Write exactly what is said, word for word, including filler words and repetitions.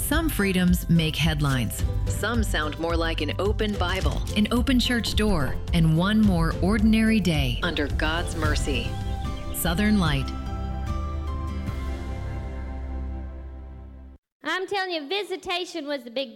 Some freedoms make headlines. Some sound more like an open Bible, an open church door, and one more ordinary day under God's mercy. Southern Light. I'm telling you, visitation was the big